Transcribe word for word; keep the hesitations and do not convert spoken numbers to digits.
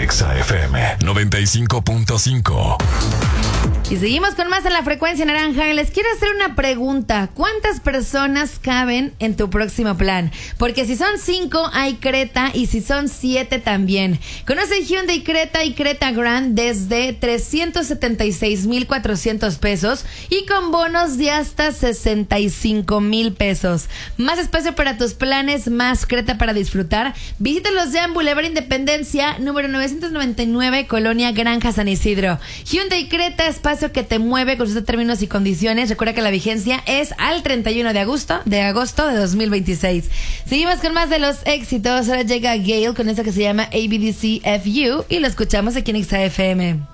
Exa F M noventa y cinco punto cinco. Y seguimos con más en la frecuencia naranja. Les quiero hacer una pregunta. ¿Cuántas personas caben en tu próximo plan? Porque si son cinco, hay Creta, y si son siete también. Conoce Hyundai Creta y Creta Grand desde trescientos setenta y seis mil cuatrocientos pesos y con bonos de hasta sesenta y cinco mil pesos. Más espacio para tus planes, más Creta para disfrutar. Visítalos ya en Boulevard Independencia, número novecientos noventa y nueve, Colonia Granja San Isidro. Hyundai Creta, espacio que te mueve, con sus términos y condiciones. Recuerda que la vigencia es al treinta y uno de agosto de agosto de dos mil veintiséis. Seguimos con más de los éxitos. Ahora llega Gale con esto que se llama A B D C F U y lo escuchamos aquí en Exa F M.